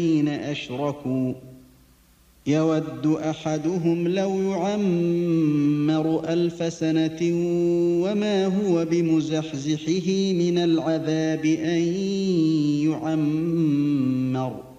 الذين أشركوا يود أحدهم لو يعمر 1000 سنة وما هو بمزحزحه من العذاب أن يعمر